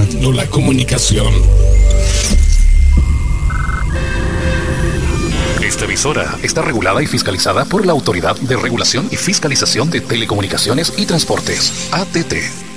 Elevando la comunicación. Esta emisora está regulada y fiscalizada por la Autoridad de Regulación y Fiscalización de Telecomunicaciones y Transportes, ATT.